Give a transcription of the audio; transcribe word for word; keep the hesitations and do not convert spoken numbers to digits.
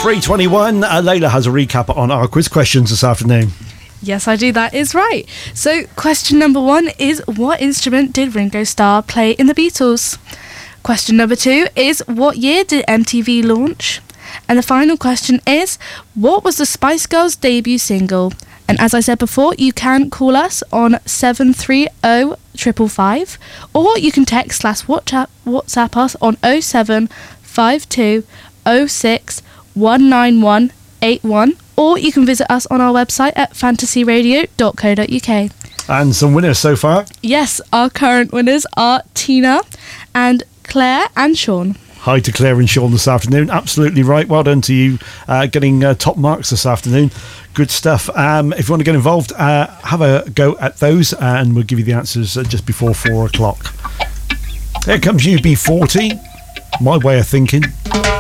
three twenty-one. Uh, Layla has a recap on our quiz questions this afternoon. Yes, I do. That is right. So, question number one is, what instrument did Ringo Starr play in the Beatles? Question number two is, what year did M T V launch? And the final question is, what was the Spice Girls' debut single? And as I said before, you can call us on seven three zero, five five five, or you can text slash WhatsApp, WhatsApp us on oh seven five two oh six one nine one eight one, or you can visit us on our website at fantasy radio dot co dot uk. And some winners so far? Yes, our current winners are Tina and Claire and Sean. Hi to Claire and Sean this afternoon. Absolutely right. Well done to you, uh, getting uh, top marks this afternoon. Good stuff. Um, if you want to get involved, uh, have a go at those, uh, and we'll give you the answers uh, just before four o'clock. Here comes U B forty. My way of thinking.